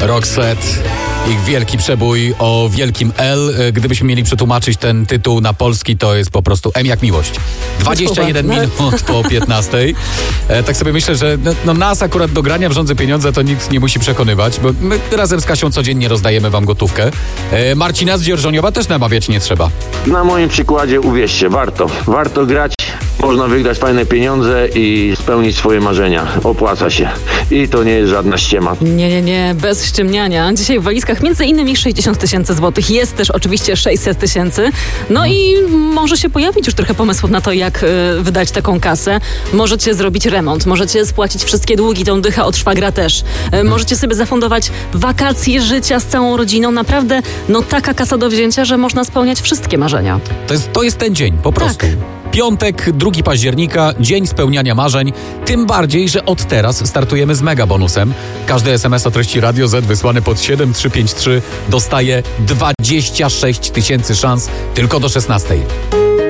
Roxette, ich wielki przebój o wielkim L. Gdybyśmy mieli przetłumaczyć ten tytuł na polski, to jest po prostu M jak miłość. 21 minut po 15. Tak sobie myślę, że nas akurat do grania w Rządzy pieniądze to nikt nie musi przekonywać, bo my razem z Kasią codziennie rozdajemy wam gotówkę. Marcina z Dzierżoniowa też namawiać nie trzeba. Na moim przykładzie uwierzcie, warto grać. Można wygrać fajne pieniądze i spełnić swoje marzenia. Opłaca się. I to nie jest żadna ściema. Nie, bez ściemniania. Dzisiaj w walizkach między innymi 60 tysięcy złotych. Jest też oczywiście 600 tysięcy. No i może się pojawić już trochę pomysłów na to, jak wydać taką kasę. Możecie zrobić remont, możecie spłacić wszystkie długi, tą dychę od szwagra też. Możecie sobie zafundować wakacje życia z całą rodziną. Naprawdę, taka kasa do wzięcia, że można spełniać wszystkie marzenia. To jest ten dzień, po prostu. Tak. Piątek, 2 października, dzień spełniania marzeń. Tym bardziej, że od teraz startujemy z mega bonusem. Każdy SMS o treści Radio Z wysłany pod 7353 dostaje 26 tysięcy szans tylko do 16.